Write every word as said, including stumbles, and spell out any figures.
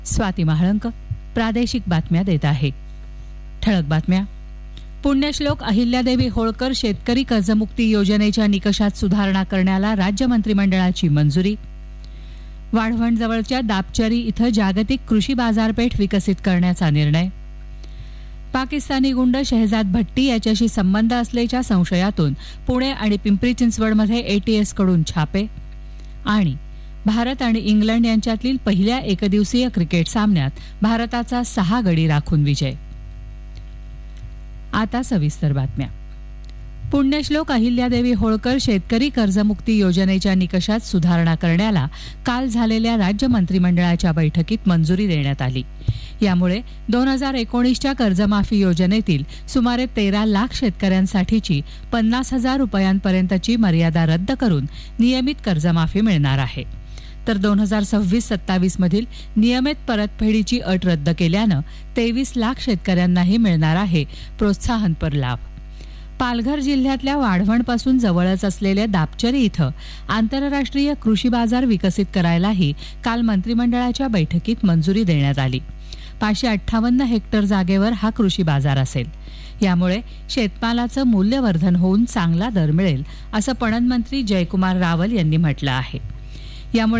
स्वाती महाळंक प्रादेशिक बातम्या देत आहे. ठळक बातम्या. पुण्यश्लोक अहिल्यादेवी होळकर शेतकरी कर्जमुक्ती योजनेच्या निकषात सुधारणा करण्याला राज्य मंत्रिमंडळाची मंजुरी. वाढवणजवळच्या दापचरी इथं जागतिक कृषी बाजारपेठ विकसित करण्याचा निर्णय. पाकिस्तानी गुंड शहजाद भट्टी याच्याशी संबंध असल्याच्या संशयातून पुणे आणि पिंपरी चिंचवडमध्ये एटीएसकडून छापे. आणि भारत आणि इंग्लंड यांच्यातील पहिल्या एकदिवसीय क्रिकेट सामन्यात भारताचा सहा गडी राखून विजय. आता सविस्तर बातम्या. पुण्यश्लोक अहिल्यादेवी होळकर शेतकरी कर्जमुक्ती योजनेच्या निकषात सुधारणा करण्याला काल झालेल्या राज्य मंत्रिमंडळाच्या बैठकीत मंजुरी देण्यात आली. यामुळे दोन हजार एकोणीसच्या कर्जमाफी योजनेतील सुमारे तेरा लाख शेतकऱ्यांसाठीची पन्नास हजार रुपयांपर्यंतची मर्यादा रद्द करून नियमित कर्जमाफी मिळणार आहे. तर दोन हजार सव्वीस सत्तावीस मधील नियमित परतफेडीची अट रद्द केल्यानं तेवीस लाख शेतकऱ्यांनाही मिळणार आहे प्रोत्साहनपर लाभ. पालघर जिल्ह्यातल्या वाढवणपासून जवळच असलेल्या दापचरी इथं आंतरराष्ट्रीय कृषी बाजार विकसित करायलाही काल मंत्रिमंडळाच्या बैठकीत मंजुरी देण्यात आली. पाचशे अठ्ठावन्न हेक्टर जागेवर हा कृषी बाजार असेल. यामुळे शेतमालाचं मूल्यवर्धन होऊन चांगला दर मिळेल असं पणन मंत्री जयकुमार रावल यांनी म्हटलं आहे. यामुळे